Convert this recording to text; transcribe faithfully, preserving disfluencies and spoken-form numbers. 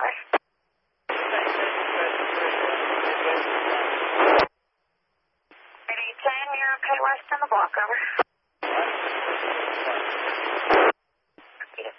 over. eighty ten, you're okay west on the block, over.